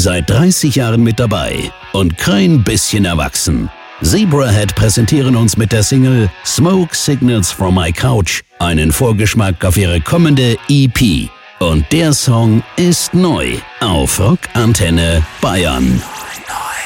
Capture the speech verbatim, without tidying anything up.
Seit dreißig Jahren mit dabei und kein bisschen erwachsen. Zebrahead präsentieren uns mit der Single Smoke Signals from My Couch einen Vorgeschmack auf ihre kommende E P. Und der Song ist neu auf Rock Antenne Bayern.